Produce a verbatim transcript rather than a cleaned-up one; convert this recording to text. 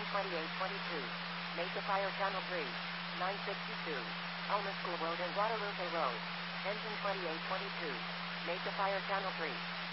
twenty-eight twenty-two. Mesa Fire Channel three. nine sixty-two. Elma School Road and Guadalupe Road. Engine twenty-eight twenty-two. Mesa Fire Channel three.